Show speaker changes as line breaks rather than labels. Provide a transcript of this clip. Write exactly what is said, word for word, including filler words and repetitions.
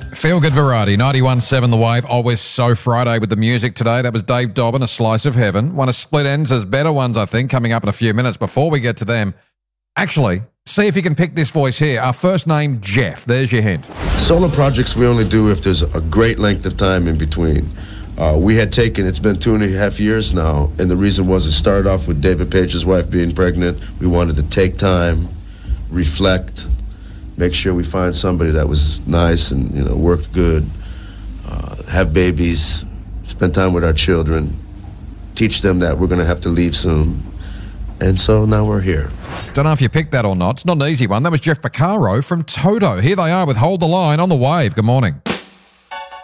Feel good variety, ninety-one point seven The Wave. Always so Friday with the music today. That was Dave Dobbin, A Slice of Heaven. One of Split Enz' better ones, I think, coming up in a few minutes. Before we get to them, actually, see if you can pick this voice here. Our first name, Jeff. There's your hint.
Solo projects we only do if there's a great length of time in between. Uh, we had taken, it's been two and a half years now, and the reason was it started off with David Page's wife being pregnant. We wanted to take time, reflect, make sure we find somebody that was nice and, you know, worked good, uh, have babies, spend time with our children, teach them that we're going to have to leave soon. And so now we're here.
Don't know if you picked that or not. It's not an easy one. That was Jeff Beccaro from Toto. Here they are with Hold the Line on The Wave. Good morning.